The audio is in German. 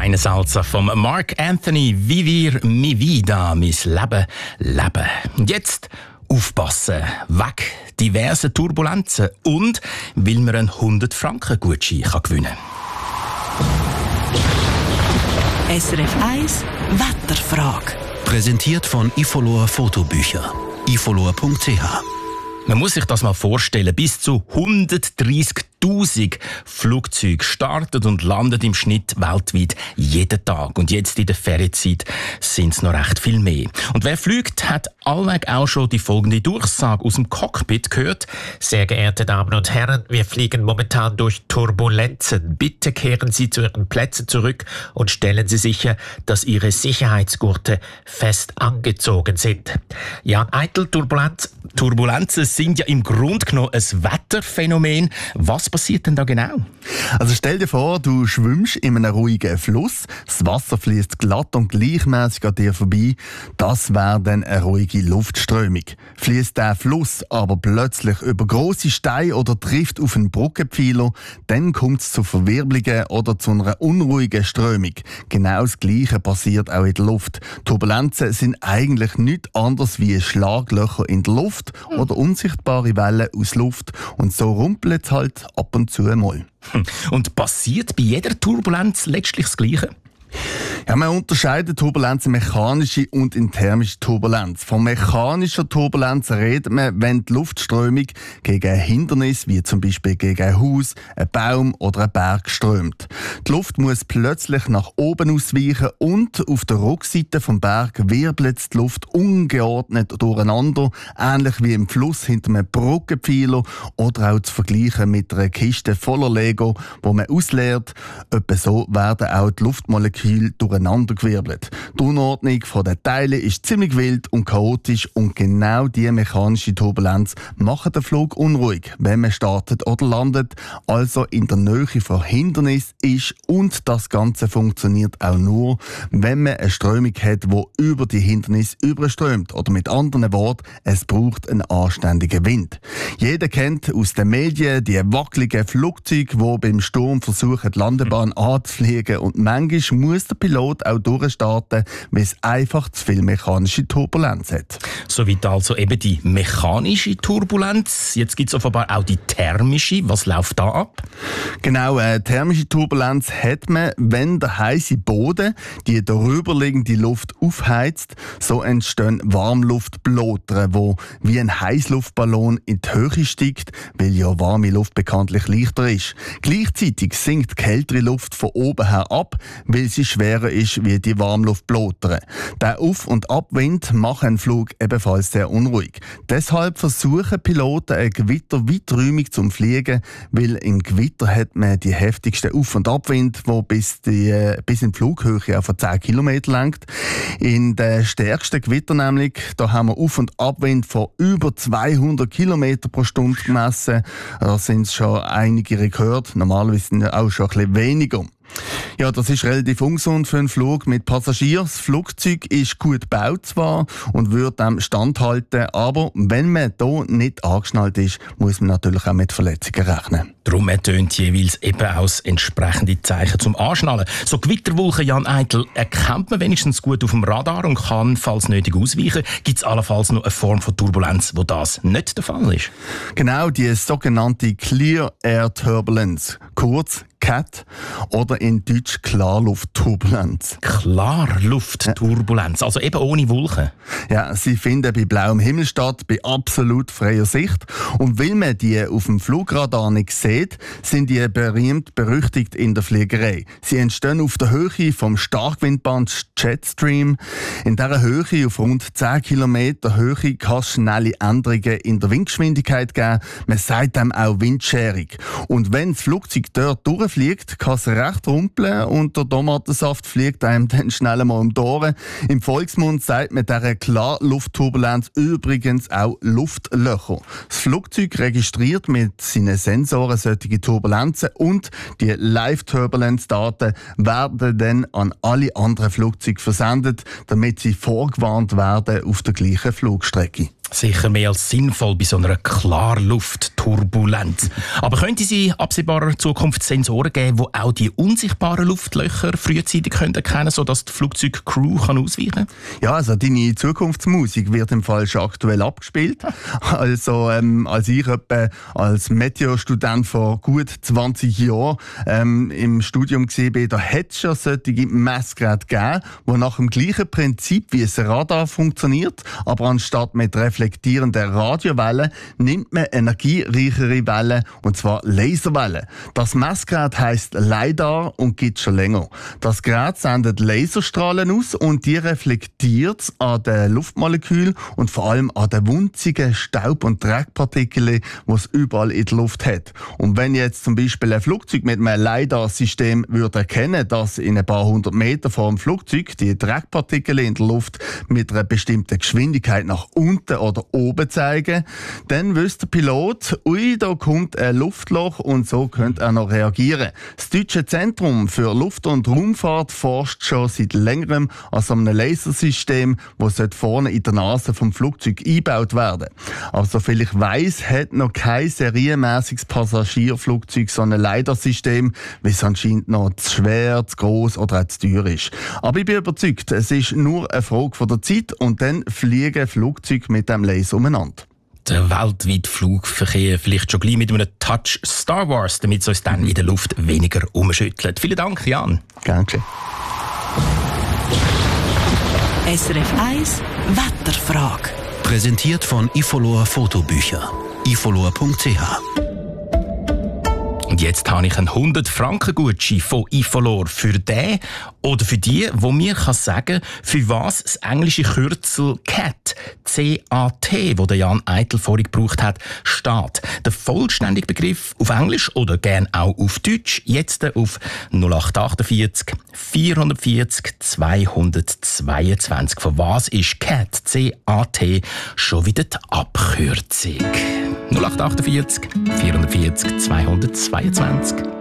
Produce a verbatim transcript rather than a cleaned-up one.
Feine Salsa vom Mark Anthony, Vivir mi vida, mein Leben, Leben. Und jetzt aufpassen, weg diverse Turbulenzen und weil man einen hundert Franken Gutschein gewinnen kann. S R F eins Wetterfrage. Präsentiert von Ifolor Fotobücher. ifolor punkt c h. Man muss sich das mal vorstellen, bis zu hundertdreissigtausend Flugzeuge starten und landen im Schnitt weltweit jeden Tag. Und jetzt in der Ferienzeit sind es noch recht viel mehr. Und wer fliegt, hat allweg auch schon die folgende Durchsage aus dem Cockpit gehört. Sehr geehrte Damen und Herren, wir fliegen momentan durch Turbulenzen. Bitte kehren Sie zu Ihren Plätzen zurück und stellen Sie sicher, dass Ihre Sicherheitsgurte fest angezogen sind. Jan Eitel, Turbulenz. Turbulenzen sind ja im Grunde genommen ein Wetterphänomen. Was passiert denn da genau? Also stell dir vor, du schwimmst in einem ruhigen Fluss, das Wasser fließt glatt und gleichmäßig an dir vorbei. Das wäre dann eine ruhige Luftströmung. Fließt der Fluss aber plötzlich über grosse Steine oder trifft auf einen Brückenpfeiler, dann kommt es zu Verwirbelungen oder zu einer unruhigen Strömung. Genau das Gleiche passiert auch in der Luft. Turbulenzen sind eigentlich nichts anderes wie Schlaglöcher in der Luft oder unsichtbare Wellen aus Luft. Und so rumpelt es halt ab und zu einmal. Und passiert bei jeder Turbulenz letztlich das Gleiche? Ja, man unterscheidet Turbulenzen mechanische und in thermische Turbulenz. Von mechanischer Turbulenz redet man, wenn die Luftströmung gegen ein Hindernis, wie zum Beispiel gegen ein Haus, einen Baum oder einen Berg strömt. Die Luft muss plötzlich nach oben ausweichen und auf der Rückseite vom Berg wirbelt die Luft ungeordnet durcheinander, ähnlich wie im Fluss hinter einem Brückenpfeiler oder auch zu vergleichen mit einer Kiste voller Lego, wo man ausleert. Etwa so werden auch die Luftmoleküle durcheinandergewirbelt. Die Unordnung der Teile ist ziemlich wild und chaotisch und genau diese mechanische Turbulenz macht den Flug unruhig, wenn man startet oder landet, also in der Nähe von Hindernis ist, und das Ganze funktioniert auch nur, wenn man eine Strömung hat, die über die Hindernis überströmt. Oder mit anderen Worten, es braucht einen anständigen Wind. Jeder kennt aus den Medien die wackeligen Flugzeuge, die beim Sturm versuchen, die Landebahn anzufliegen, und manchmal muss der Pilot auch durchstarten, weil es einfach zu viel mechanische Turbulenz hat. Soweit also eben die mechanische Turbulenz. Jetzt gibt es offenbar auch die thermische. Was läuft da ab? Genau, eine thermische Turbulenz hat man, wenn der heiße Boden die darüberliegende Luft aufheizt. So entstehen Warmluftblätter, wo wie ein Heißluftballon in die Höhe steigt, weil ja warme Luft bekanntlich leichter ist. Gleichzeitig sinkt kältere Luft von oben her ab, weil sie schwerer ist wie die Warmluftblätter. Der Auf- und Abwind macht einen Flug ebenfalls sehr unruhig. Deshalb versuchen Piloten, ein Gewitter weiträumig zu fliegen, weil im Gewitter hat man die heftigsten Auf- und Abwind, wo bis, die, bis in die Flughöhe von zehn Kilometer langt. In den stärksten Gewitter nämlich, da haben wir Auf- und Abwind von über zweihundert Kilometer pro Stunde gemessen. Da sind es schon einige Rekorde, normalerweise sind auch schon ein bisschen weniger. Ja, das ist relativ ungesund für einen Flug mit Passagieren. Das Flugzeug ist gut gebaut zwar und würde dem standhalten, aber wenn man hier nicht angeschnallt ist, muss man natürlich auch mit Verletzungen rechnen. Darum ertönt jeweils eben aus entsprechende Zeichen zum Anschnallen. So Gewitterwolken, Jan Eitel, erkennt man wenigstens gut auf dem Radar und kann, falls nötig, ausweichen. Gibt es allenfalls noch eine Form von Turbulenz, wo das nicht der Fall ist? Genau, die sogenannte Clear Air Turbulence, kurz C A T oder in Deutsch Klarluftturbulenz. Klarluftturbulenz, also eben ohne Wolken. Ja, sie finden bei blauem Himmel statt, bei absolut freier Sicht. Und weil man die auf dem Flugradar nicht sieht, sind die berühmt berüchtigt in der Fliegerei. Sie entstehen auf der Höhe vom Starkwindband Jetstream. In dieser Höhe, auf rund zehn Kilometer Höhe, kann es schnelle Änderungen in der Windgeschwindigkeit geben. Man sagt dem auch Windscherung. Und wenn das Flugzeug dort durchfliegt, kann es recht rumpeln und der Tomatensaft fliegt einem dann schnell mal um die Ohren. Im Volksmund sagt man dieser Klarluftturbulenz übrigens auch Luftlöcher. Das Flugzeug registriert mit seinen Sensoren solche Turbulenzen und die Live-Turbulence-Daten werden dann an alle anderen Flugzeuge versendet, damit sie vorgewarnt werden auf der gleichen Flugstrecke. Sicher mehr als sinnvoll bei so einer Klarluftturbulenz. Aber könnte es in absehbarer Zukunft Sensoren geben, die auch die unsichtbaren Luftlöcher frühzeitig erkennen können, sodass die Flugzeugcrew ausweichen kann? Ja, also deine Zukunftsmusik wird im Fall schon aktuell abgespielt. Also ähm, als ich etwa als Meteorstudent vor gut zwanzig Jahren ähm, im Studium war, da hätte es schon solche Messgeräte gegeben, die nach dem gleichen Prinzip wie ein Radar funktioniert, aber anstatt mit reflektierenden Radiowellen nimmt man energiereichere Wellen, und zwar Laserwellen. Das Messgerät heisst LiDAR und gibt schon länger. Das Gerät sendet Laserstrahlen aus und die reflektiert es an den Luftmolekülen und vor allem an den winzigen Staub- und Dreckpartikeln, die es überall in der Luft hat. Und wenn jetzt zum Beispiel ein Flugzeug mit einem LiDAR-System würde erkennen, dass in ein paar hundert Meter vor dem Flugzeug die Dreckpartikel in der Luft mit einer bestimmten Geschwindigkeit nach unten oder oben zeigen, dann wüsste der Pilot, ui, da kommt ein Luftloch und so könnte er noch reagieren. Das Deutsche Zentrum für Luft- und Raumfahrt forscht schon seit längerem an so einem Lasersystem, das vorne in der Nase vom Flugzeug eingebaut werden. Aber soviel ich weiss, hat noch kein serienmäßiges Passagierflugzeug so ein LiDAR-System, weil es anscheinend noch zu schwer, zu gross oder auch zu teuer ist. Aber ich bin überzeugt, es ist nur eine Frage von der Zeit und dann fliegen Flugzeuge mit dem Laser umeinander. Der weltweite Flugverkehr vielleicht schon gleich mit einem Touch Star Wars, damit es uns dann in der Luft weniger umschüttelt. Vielen Dank, Jan. Gerne geschehen. S R F eins Wetterfrage. Präsentiert von Ifolor Fotobücher. ifolor punkt c h. Und jetzt habe ich einen hundert Franken Gutschein von Ifolor für den oder für die, wo mir kann sagen, für was das englische Kürzel C A T, C A T, wo der Jan Eitel vorhin gebraucht hat, steht. Der vollständige Begriff auf Englisch oder gern auch auf Deutsch, jetzt auf null acht achtundvierzig vierhundertvierzig zweihundertzweiundzwanzig. Von was ist C A T, C A T schon wieder die Abkürzung? null acht achtundvierzig vierhundertvierzig zweihundertzweiundzwanzig.